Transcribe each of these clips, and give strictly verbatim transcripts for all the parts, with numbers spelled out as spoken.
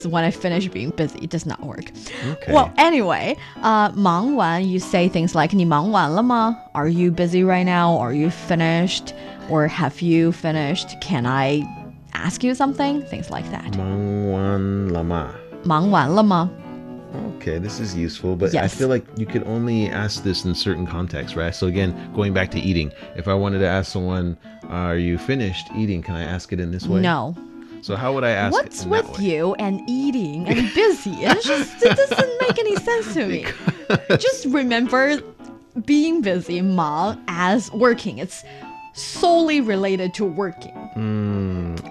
When I finish being busy, it does not work. Okay. Well, anyway, uh, 忙完, you say things like 你忙完了吗? Are you busy right now? Are you finished? Or have you finished? Can I ask you something? Things like that. 忙完了吗? 忙完了吗? Okay, this is useful, but Yes. I feel like you could only ask this in certain contexts, right? So again, going back to eating, if I wanted to ask someone, are you finished eating? Can I ask it in this way? No. So how would I ask What's it in with that way? you and eating and busy? It just it doesn't make any sense to me. Just remember being busy, 忙, as working. It's solely related to working. Mm,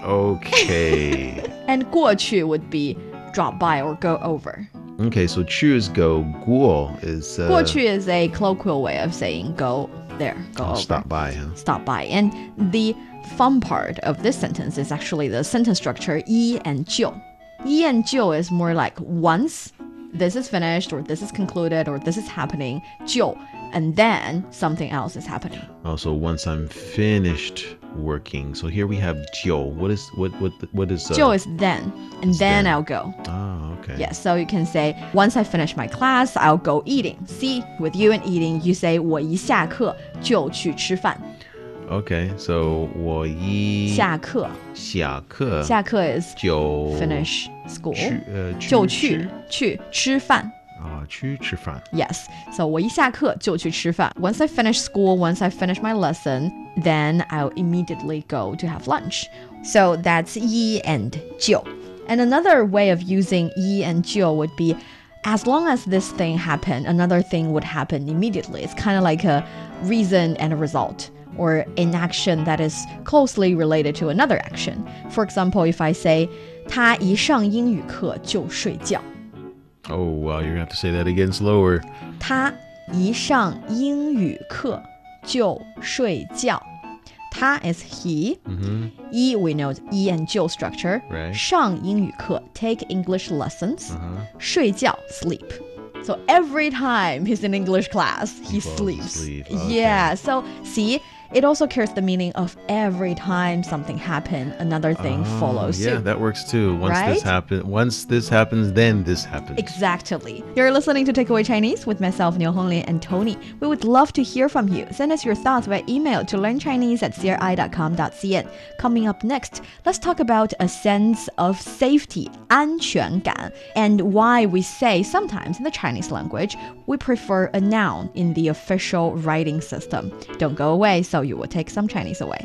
okay. And 过去 would be drop by or go over. Okay, so 去 is go, 过 is... Uh, 过去 is a colloquial way of saying go there, go I'll over. stop by, huh? Stop by. And the fun part of this sentence is actually the sentence structure 一 and 就. 一 and 就 is more like once this is finished or this is concluded or this is happening, 就, and then something else is happening. Also, once I'm finished working. So here we have 就. What is what what what is uh, 就 is then, and then then. I'll go. Oh, okay. Yeah, so you can say, once I finish my class, I'll go eating. See, with you and eating, you say, 我一下课就去吃饭. Okay, so 我一下课下课下课 is 就 finish school. 去呃就去去吃饭. 啊去吃饭. Yes, so 我一下课就去吃饭. Once I finish school, once I finish my lesson, then I'll immediately go to have lunch. So that's 一 and 就. And another way of using 一 and 就 would be, as long as this thing happened, another thing would happen immediately. It's kind of like a reason and a result, or an action that is closely related to another action. For example, if I say, 他一上英语课就睡觉. Oh, wow, you're going to have to say that again slower. 他一上英语课就睡觉. 他 is he. Mm-hmm. 一 we know 一 and 就 structure. Right. 上英语课 take English lessons. Uh-huh. 睡觉 sleep. So every time he's in English class, he, He falls sleeps. asleep. Okay. Yeah, so see, it also carries the meaning of every time something happens, another thing Oh, follows yeah, suit. that works too. Once Right? this happen, once this happens, then this happens. Exactly. You're listening to Takeaway Chinese with myself, Niu Honglin, and Tony. We would love to hear from you. Send us your thoughts by email to learnchinese at c r i dot com dot c n. Coming up next, let's talk about a sense of safety, 安全感, and why we say sometimes in the Chinese language, we prefer a noun in the official writing system. Don't go away, so you will take some Chinese away.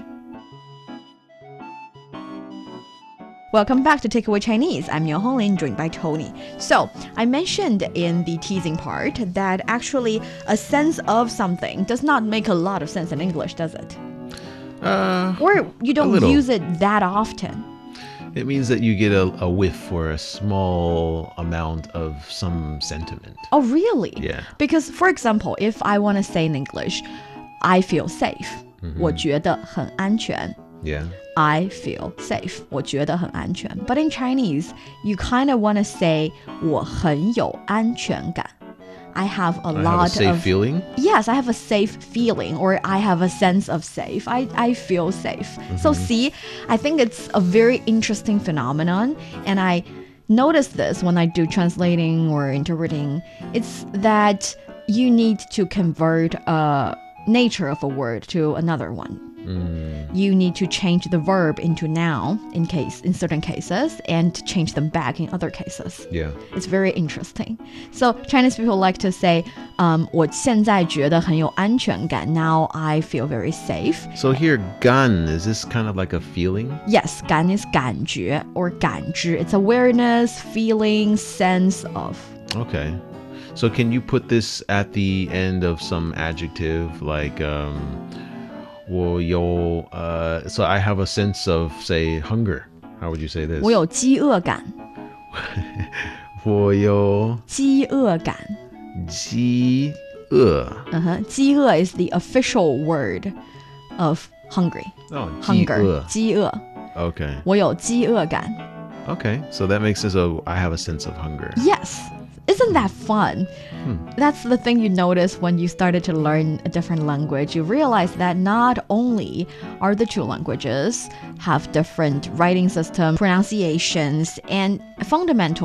Welcome back to Takeaway Chinese. I'm Niu Honglin, joined by Tony. So, I mentioned in the teasing part that actually a sense of something does not make a lot of sense in English, does it? Uh, Or you don't little. use it that often. It means that you get a, a whiff or a small amount of some sentiment. Oh, really? Yeah. Because, for example, if I want to say in English, I feel safe. 我觉得很安全. Yeah. I feel safe. 我觉得很安全. But in Chinese, you kind of want to say 我很有安全感. I have a I lot have a safe of feeling. Yes, I have a safe feeling, or I have a sense of safe. I, I feel safe. So see, I think it's a very interesting phenomenon, and I notice this when I do translating or interpreting. It's that you need to convert a nature of a word to another one. Mm. You need to change the verb into noun in case in certain cases and change them back in other cases. Yeah. It's very interesting. So Chinese people like to say, um, 我现在觉得很有安全感. Now I feel very safe. So here, gan, is this kind of like a feeling? Yes, 感 is 感觉 or 感知. It's awareness, feeling, sense of. Okay. So can you put this at the end of some adjective like um 我有 uh so I have a sense of, say, hunger. How would you say this? 我有饥饿感. 我有饥饿感. 饥饿. Uh-huh. 饥饿 is the official word of hungry. Oh, Hunger. 饥饿. 饥饿. Okay. 我有饥饿感. Okay. So that makes this a I have a sense of hunger. Yes. Isn't that fun? Hmm. That's the thing you notice when you started to learn a different language. You realize that not only are the two languages have different writing system, pronunciations, and fundamental